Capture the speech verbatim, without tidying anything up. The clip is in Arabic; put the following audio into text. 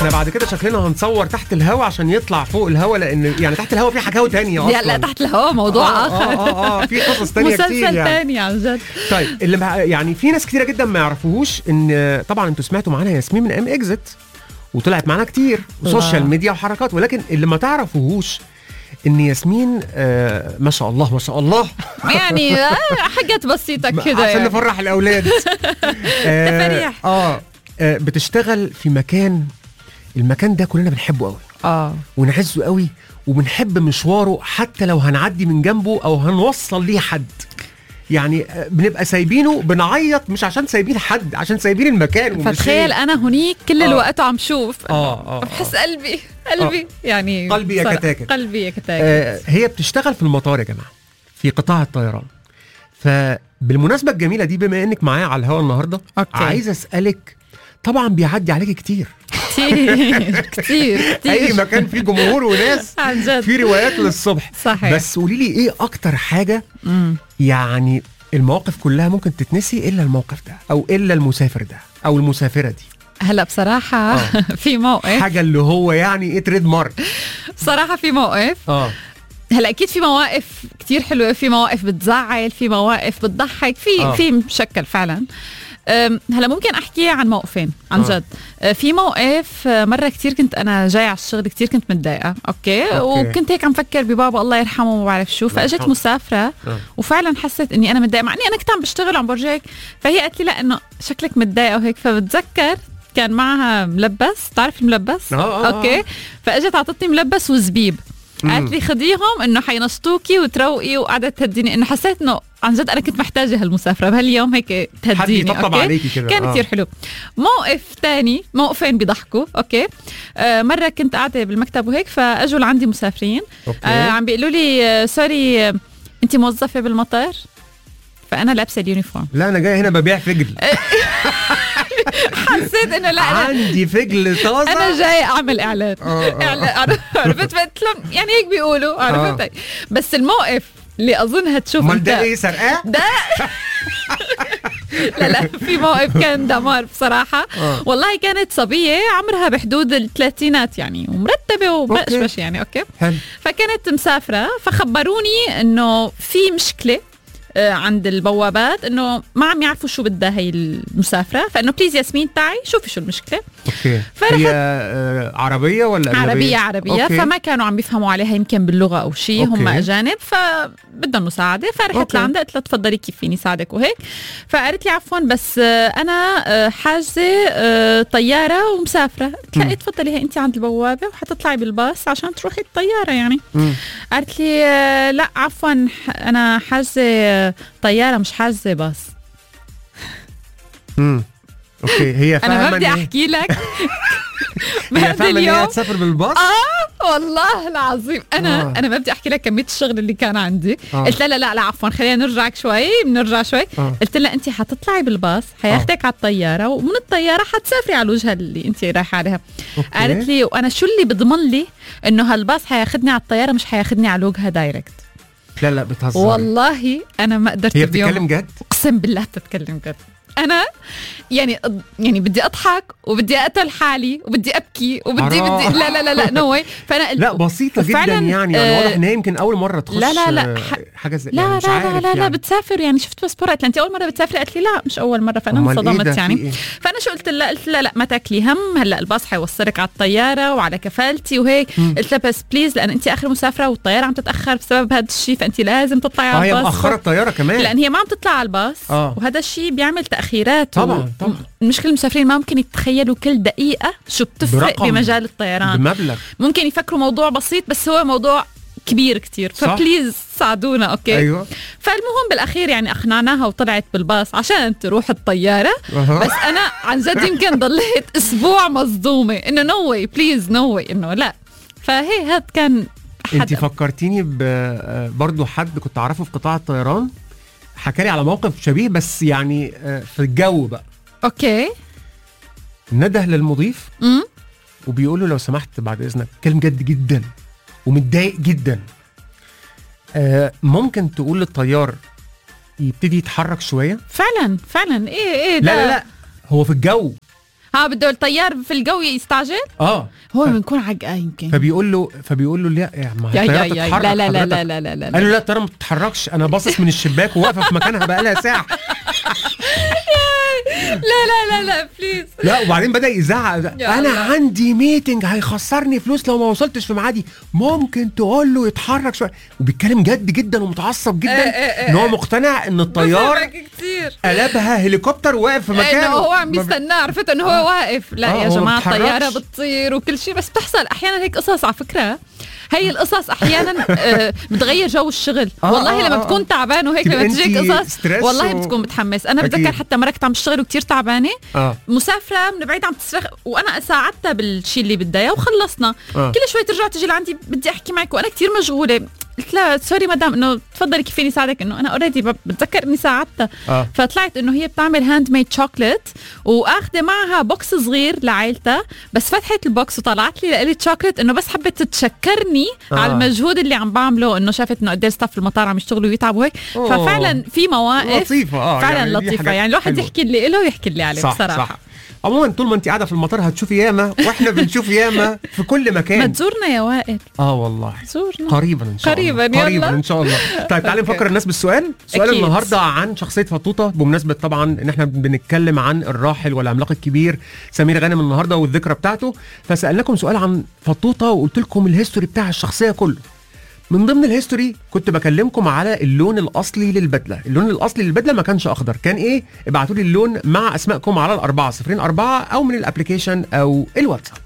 احنا بعد كده شكلنا هنصور تحت الهواء عشان يطلع فوق الهواء، لان يعني تحت الهواء في حكاوي تانية اصلا. لا تحت الهواء موضوع آه اخر. اه اه, آه في قصص تانية كتير مسلسل يعني. تاني عن جد. طيب اللي يعني في ناس كتيرة جدا ما يعرفوهوش ان طبعا انتوا سمعتوا معانا ياسمين من ام اكزيت وطلعت معانا كتير وسوشيال ميديا وحركات، ولكن اللي ما تعرفوهوش ان ياسمين آه ما شاء الله ما شاء الله يعني حاجات بسيطة كده عشان يعني. نفرح الاولاد. آه, تفريح. اه آه بتشتغل في مكان، المكان ده كلنا بنحبه قوي اه ونعزه قوي وبنحب مشواره، حتى لو هنعدي من جنبه او هنوصل ليه حد، يعني بنبقى سايبينه بنعيط مش عشان سايبين حد، عشان سايبين المكان. فتخيل انا هنيك كل آه. الوقت عم شوف اه اه بحس قلبي قلبي آه. يعني قلبي يا كتاكت قلبي يا كتاكت. آه هي بتشتغل في المطار يا جماعه في قطاع الطيران. فبالمناسبه الجميله دي، بما انك معايا على الهواء النهارده، عايز اسالك، طبعا بيعدي عليكي كتير كتير كتير كتير اي مكان فيه جمهور وناس في روايات للصبح. صحيح. بس قولي لي ايه اكتر حاجه مم. يعني المواقف كلها ممكن تتنسي الا الموقف ده او الا المسافر ده او المسافره دي؟ هلا بصراحه آه. في موقف حاجه اللي هو يعني ايه تريد مارك. بصراحه في موقف اه هلا اكيد في مواقف كتير حلوه، في مواقف بتزعل، في مواقف بتضحك، في آه. في مشكل فعلا. هلا ممكن احكي عن موقفين عن آه. جد. في موقف مره كتير كنت انا جاي على الشغل كتير كنت متضايقه أوكي. اوكي وكنت هيك عم فكر ببابا الله يرحمه وما بعرف شو، فاجت مسافره آه. وفعلا حسيت اني انا متضايقه، مع اني انا كنت عم بشتغل عم برجيك، فهي قالت لي لا انه شكلك متضايقه وهيك. فبتذكر كان معها ملبس، تعرف الملبس؟ آه آه اوكي. فاجت عطتني ملبس وزبيب، قالت لي خديهم انه حينشطوكي وتروقي، وقعدت تهديني، انه حسيت انه عن جد انا كنت محتاجه هالمسافره بهاليوم هيك تهديني. حد يطبطب عليكي كده. كان آه. كثير حلو. موقف تاني، موقفين بيضحكوا اوكي. آه مره كنت قاعده بالمكتب وهيك، فاجوا لعندي مسافرين آه عم بيقولوا لي آه سوري آه انت موظفه بالمطار؟ فانا لابسه اليونيفورم. لا انا جاي هنا ببيع فجل. حسيت انه لا أنا عندي فجل طازه، انا جاي اعمل اعلان. آه اعلان عرفت لهم يعني هيك بيقولوا عرفت. آه. بس الموقف اللي اظن هتشوف امال ده ايه سرقه؟ ده لا لا في موقف كان دمار بصراحه. آه. والله كانت صبيه عمرها بحدود الثلاثينات يعني، ومرتبه وبشبش يعني اوكي. حلو. فكانت مسافره، فخبروني انه في مشكله عند البوابات، انه ما عم يعرفوا شو بدها هي المسافره، فانه بليز ياسمين تعي شوفي شو المشكله. اوكي. هي آه عربيه ولا أجنبية؟ عربيه عربيه. أوكي. فما كانوا عم بيفهموا عليها يمكن باللغه او شيء، هم اجانب فبدهم مساعده. فرحت لعندها قلت لها تفضلي كيف فيني ساعدك وهيك. فقالت لي عفوا بس انا حاجزه طياره ومسافره. قلت لها تفضلي هي انت عند البوابه وحتطلعي بالباص عشان تروحي الطياره يعني. م. قالت لي لا عفوا انا حاجزه طياره مش حاجزه باص. امم اوكي. هي فاهمه انا ما بدي احكي لك هي فاهمه ان هي تسافر بالباص. اه والله العظيم انا آه. انا ما بدي احكي لك كميه الشغل اللي كان عندي. آه. قلت لا لا لا عفوا خلينا نرجع شوي بنرجع شوي. آه. قلت لها انت حتطلعي بالباص حياخدك آه. على الطياره، ومن الطياره حتسافري على الوجهه اللي انت رايحه عليها. أوكي. قالت لي وانا شو اللي بضمن لي انه هالباص حياخدني على الطياره مش حياخدني على الوجهه دايركت؟ لا لا بتهزر والله انا ما قدرت. هي بتتكلم جد؟ اقسم بالله بتتكلم جد. انا يعني يعني بدي اضحك وبدي اقتل حالي وبدي ابكي وبدي عرا. بدي لا لا لا لا نو واي. فانا لا بسيطه جدا يعني آه واضح ان هي يمكن اول مره تخش. لا لا لا حاجه زي لا يعني مش لا عارف لا لا, يعني. لا بتسافر يعني شفت باسبور. قالت لها انت اول مره بتسافري؟ قالت لي لا مش اول مره. فانا انصدمت إيه يعني. إيه؟ فانا شو قلت لها؟ قلت لها لا ما تاكلي هم، هلا الباص حيوصلك على الطياره وعلى كفالتي وهيك. قلت لها بس بليز لان انت اخر مسافره والطياره عم تتاخر بسبب هذا الشيء، فانت لازم تطلعي على الباص. اه هي مأخره الطياره كمان لان هي ما عم تطلع على الباص. آه. وهذا الشيء بيعمل تاخيرات. طبعا طبعا. المشكله المسافرين ما ممكن يتخيلوا كل دقيقه شو بتفرق بمجال الطيران. بمبلغ ممكن يفكروا موضوع بسيط بس هو موضوع كبير كتير. فبليز ساعدونا. اوكي. أيوة. فالمهم بالاخير يعني اقنعناها وطلعت بالباص عشان تروح الطياره. أه. بس انا عن جد يمكن ضليت اسبوع مصدومه انه نو واي بليز نو واي انه لا. فهي هاد كان انت فكرتيني برضو حد كنت اعرفه في قطاع الطيران حكالي على موقف شبيه بس يعني في الجو بقى. اوكي. نده للمضيف امم وبيقول له لو سمحت بعد اذنك، كلام جد جدا ومتضايق جدا، آه ممكن تقول للطيار يبتدي يتحرك شويه؟ فعلا فعلا ايه ايه لا لا لا هو في الجو ها بده الطيار في الجو يستعجل. اه هو بنكون عجقه يمكن. فبيقول له فبيقول له لا يا ما يا الطياره يا بتتحرك. لا لا لا لا لا لا لا قال له لا الطياره ما بتتحركش، انا باصص من الشباك وواقفه في مكانها بقى لها ساعه. لا لا لا لا بليز. لا وبعدين بدا يزعق، انا عندي ميتنج هيخسرني فلوس لو ما وصلتش في ميعادي، ممكن تقول له يتحرك شويه. وبيتكلم جد جدا ومتعصب جدا ان هو مقتنع ان الطيار قلبها هليكوبتر واقف في مكانه، انه هو عم بيستناه. عرفت انه هو واقف. لا يا جماعه الطياره بتطير وكل شيء، بس بتحصل احيانا هيك قصص. على فكره هي القصص احيانا آه بتغير جو الشغل. آه والله آه لما آه بتكون تعبان وهيك لما تجيك قصص والله و... بتكون متحمس. انا بتذكر حتى مرة كنت عم تشتغل وكتير تعبانه آه. مسافره من بعيد عم تصرخ وانا ساعدتها بالشيء اللي بدها اياه وخلصنا. آه. كل شوي ترجع تجي لعندي بدي احكي معك وانا كتير مشغوله. قلت لها سوري مدام انه تفضلي كيف فيني ساعدك، انه انا اوريدي بتذكر اني ساعدتها. آه. فطلعت انه هي بتعمل هاند ميد شوكليت واخذه معها بوكس صغير لعائلتها، بس فتحت البوكس وطلعت لي لقلي شوكليت انه بس حبت تشكرني آه. على المجهود اللي عم بعمله، انه شافت انه قد ايه الستاف في المطار عم يشتغلوا ويتعبوا هيك. ففعلا في مواقف لطيفه آه. فعلا يعني لطيفه، يعني الواحد يحكي اللي له ويحكي اللي عليه. صح بصراحه صح. عموما طول ما انت قاعده في المطار هتشوفي ياما واحنا بنشوف ياما في كل مكان. ما تزورنا يا وائل. اه والله زورنا قريبا ان شاء قريبا الله. قريبا ان شاء الله. طيب تعالي نفكر الناس بالسؤال. سؤال أكيد. النهارده عن شخصيه فطوطه، بمناسبه طبعا ان احنا بنتكلم عن الراحل والعملاق الكبير سمير غانم النهارده والذكرى بتاعته. فسالناكم سؤال عن فطوطه وقلت لكم الهيستوري بتاع الشخصيه كله. من ضمن الهيستوري كنت بكلمكم على اللون الاصلي للبدله. اللون الاصلي للبدله ما كانش اخضر، كان ايه؟ ابعتوا لي اللون مع اسمائكم على الأربعة صفرين أربعة او من الابليكيشن او الواتساب.